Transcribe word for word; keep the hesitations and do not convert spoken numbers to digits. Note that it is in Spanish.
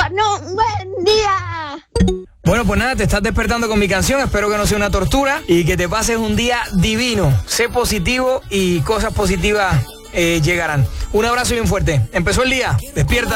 no, buen día. Bueno, pues nada, te estás despertando con mi canción. Espero que no sea una tortura y que te pases un día divino. Sé positivo y cosas positivas eh, llegarán. Un abrazo bien fuerte. Empezó el día. Despierta.